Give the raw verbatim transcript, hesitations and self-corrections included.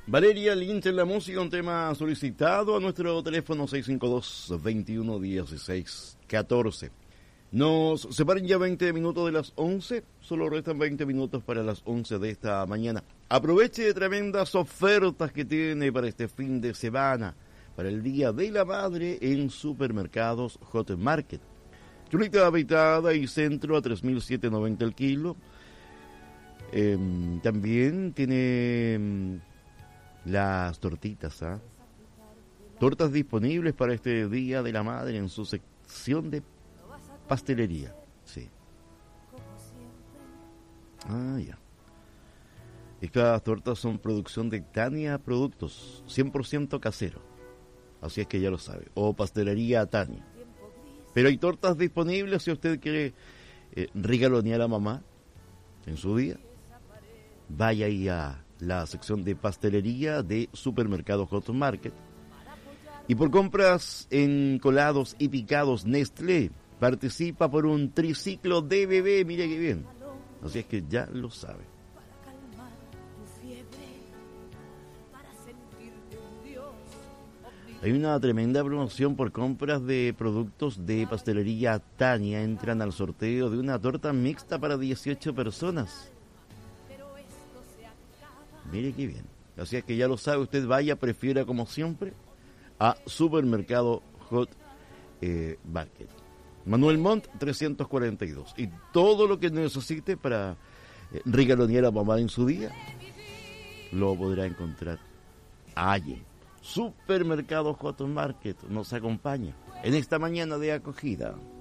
Valeria Lynch en la música, un tema solicitado a nuestro teléfono seis cinco dos, veintiuno dieciséis catorce. Nos separan ya veinte minutos de las once, solo restan veinte minutos para las once de esta mañana. Aproveche tremendas ofertas que tiene para este fin de semana, para el Día de la Madre en Supermercados Hot Market. Chulita habitada y centro a tres mil setecientos noventa el kilo. Eh, también tiene eh, las tortitas, ¿ah? ¿eh? Tortas disponibles para este Día de la Madre en su sección de pastelería. Sí. Ah, ya. Estas tortas son producción de Tania Productos, cien por ciento casero. Así es que ya lo sabe. O pastelería Tania. Pero hay tortas disponibles si usted quiere eh, regalonear a mamá en su día. Vaya ahí a la sección de pastelería de Supermercado Hot Market. Y por compras en colados y picados Nestlé, participa por un triciclo de bebé. Mire qué bien. Así es que ya lo sabe. Hay una tremenda promoción por compras de productos de pastelería Tania. Entran al sorteo de una torta mixta para dieciocho personas. Mire qué bien. Así es que ya lo sabe, usted vaya, prefiera como siempre a Supermercado Hot eh, Market. Manuel Montt trescientos cuarenta y dos. Y todo lo que necesite para eh, regalonear a mamá en su día, lo podrá encontrar allí. Supermercado Hot Market nos acompaña en esta mañana de acogida.